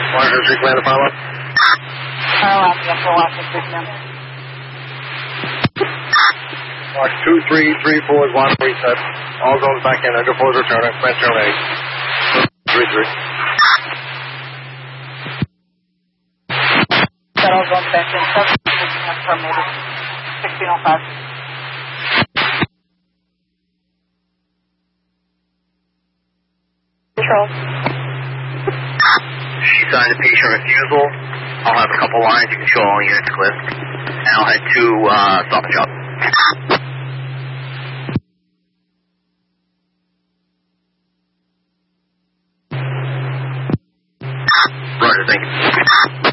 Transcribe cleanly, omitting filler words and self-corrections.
123, clear the follow-up. Mark 2334 is 1, reset. All zones back in, under forward return, expand terminate. 33. All zones back in, 7 terminated, 1605. Control. She signed a patient refusal. I'll have a couple lines. You can show all units clear. And I'll head to Stop and Shop.